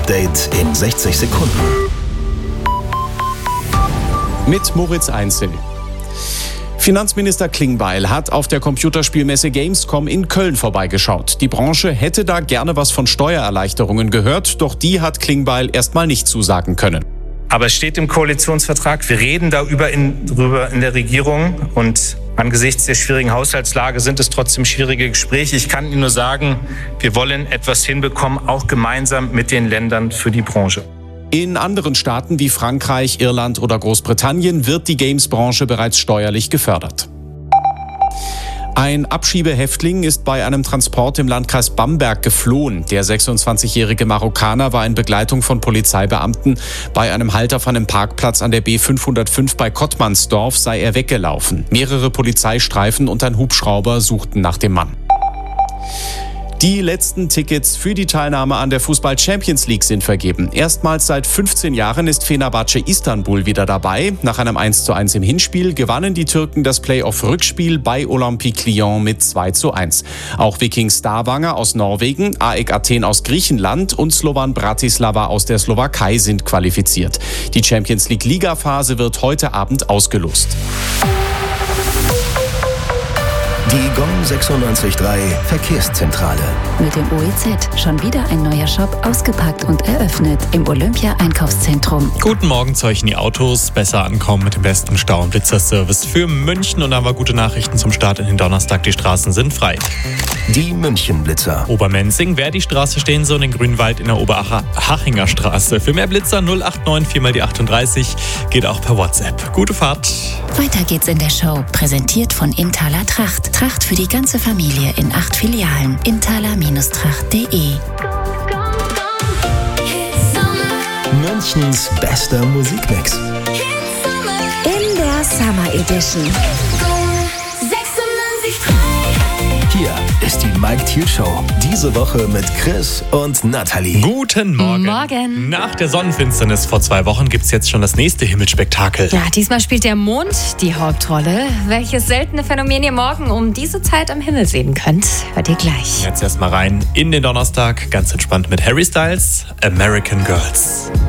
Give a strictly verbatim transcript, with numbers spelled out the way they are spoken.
Update in sechzig Sekunden. Mit Moritz Einzel. Finanzminister Klingbeil hat auf der Computerspielmesse Gamescom in Köln vorbeigeschaut. Die Branche hätte da gerne was von Steuererleichterungen gehört, doch die hat Klingbeil erstmal nicht zusagen können. Aber es steht im Koalitionsvertrag, wir reden darüber in, darüber in der Regierung und angesichts der schwierigen Haushaltslage sind es trotzdem schwierige Gespräche. Ich kann Ihnen nur sagen, wir wollen etwas hinbekommen, auch gemeinsam mit den Ländern für die Branche. In anderen Staaten wie Frankreich, Irland oder Großbritannien wird die Games-Branche bereits steuerlich gefördert. Ein Abschiebehäftling ist bei einem Transport im Landkreis Bamberg geflohen. Der sechsundzwanzigjährige Marokkaner war in Begleitung von Polizeibeamten. Bei einem Halt auf einem Parkplatz an der B fünfhundertfünf bei Kottmannsdorf sei er weggelaufen. Mehrere Polizeistreifen und ein Hubschrauber suchten nach dem Mann. Die letzten Tickets für die Teilnahme an der Fußball-Champions League sind vergeben. Erstmals seit fünfzehn Jahren ist Fenerbahce Istanbul wieder dabei. Nach einem eins zu eins im Hinspiel gewannen die Türken das Play-off-Rückspiel bei Olympique Lyon mit zwei zu eins. Auch Viking Stavanger aus Norwegen, A E K Athen aus Griechenland und Slovan Bratislava aus der Slowakei sind qualifiziert. Die Champions League-Liga-Phase wird heute Abend ausgelost. Die Gong sechsundneunzig Komma drei Verkehrszentrale. Mit dem O E Z schon wieder ein neuer Shop ausgepackt und eröffnet im Olympia-Einkaufszentrum. Guten Morgen zu euch in die Autos. Besser ankommen mit dem besten Stau- und Blitzerservice für München. Und da haben wir gute Nachrichten zum Start in den Donnerstag. Die Straßen sind frei. Die München-Blitzer. Obermenzing, Verdi-Straße stehen so in den Grünwald in der Oberhachinger Straße. Für mehr Blitzer null acht neun vier mal die achtunddreißig. Geht auch per WhatsApp. Gute Fahrt. Weiter geht's in der Show. Präsentiert von Inthaler Tracht. Tracht für die ganze Familie in acht Filialen. inthaler Tracht punkt de. Münchens bester Musikmix. In der Summer Edition. Hier ist die Mike Thiel Show. Diese Woche mit Chris und Nathalie. Guten Morgen. Morgen. Nach der Sonnenfinsternis vor zwei Wochen gibt es jetzt schon das nächste Himmelsspektakel. Ja, diesmal spielt der Mond die Hauptrolle. Welches seltene Phänomen ihr morgen um diese Zeit am Himmel sehen könnt, hört ihr gleich. Jetzt erstmal rein in den Donnerstag. Ganz entspannt mit Harry Styles, American Girls.